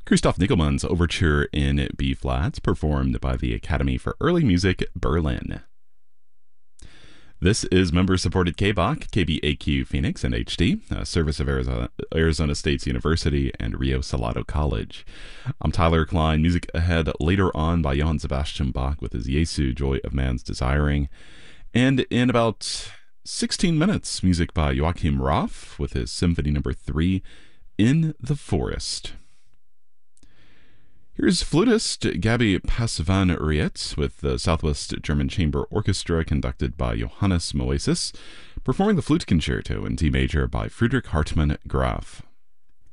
Christoph Nickelmann's Overture in B-flat, performed by the Academy for Early Music, Berlin. This is member-supported KBOC, KBAQ Phoenix and HD, a service of Arizona State University and Rio Salado College. I'm Tyler Klein. Music ahead later on by Johann Sebastian Bach with his Jesu, Joy of Man's Desiring. And in about 16 minutes, music by Joachim Raff with his Symphony No. 3, In the Forest. Here's flutist Gabi Passivan-Riet with the Southwest German Chamber Orchestra conducted by Johannes Moesis, performing the Flute Concerto in D major by Friedrich Hartmann Graf.